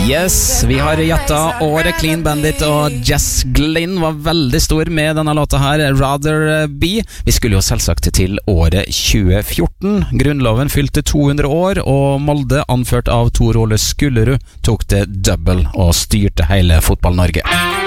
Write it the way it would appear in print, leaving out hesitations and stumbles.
Yes, vi har gjettet året. Clean Bandit og Jess Glynn var veldig stor med denne låta her, Rather Be. Vi skulle jo selvsagt til året 2014. Grunnloven fylte 200 år, og Molde, anført av Tor Ole Skullerud, tok det double og styrte hele fotball-Norge.